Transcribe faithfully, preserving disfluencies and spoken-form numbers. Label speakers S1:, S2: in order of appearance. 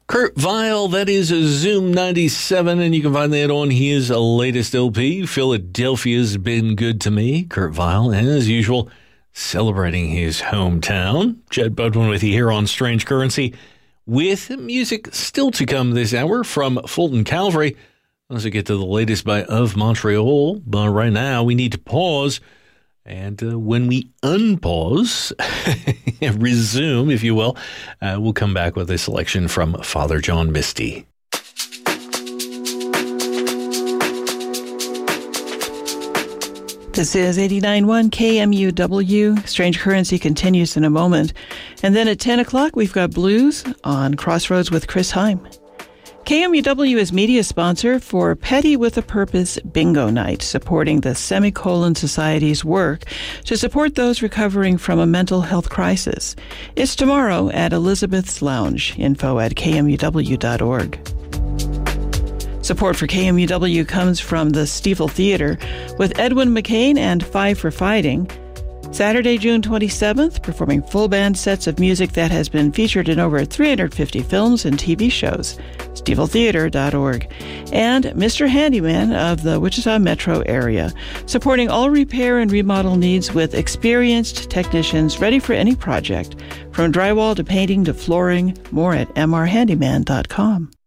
S1: Kurt Vile, that is Zoom ninety-seven, and you can find that on his latest L P, Philadelphia's Been Good to Me. Kurt Vile, as usual, celebrating his hometown. Jed Bodwin with you here on Strange Currency, with music still to come this hour from Fulton Calvary. Let's get to the latest by Of Montreal, but right now we need to pause. And uh, when we unpause, resume, if you will, uh, we'll come back with a selection from Father John Misty.
S2: This is eighty-nine point one K M U W. Strange Currency continues in a moment. And then at ten o'clock, we've got Blues on Crossroads with Chris Heim. K M U W is media sponsor for Petty with a Purpose Bingo Night, supporting the Semicolon Society's work to support those recovering from a mental health crisis. It's tomorrow at Elizabeth's Lounge. Info at K M U W dot org. Support for K M U W comes from the Stiefel Theater with Edwin McCain and Five for Fighting. Saturday, June twenty-seventh, performing full band sets of music that has been featured in over three hundred fifty films and T V shows. Stiefel Theater dot org. And Mister Handyman of the Wichita metro area, supporting all repair and remodel needs with experienced technicians ready for any project, from drywall to painting to flooring. More at M R handyman dot com.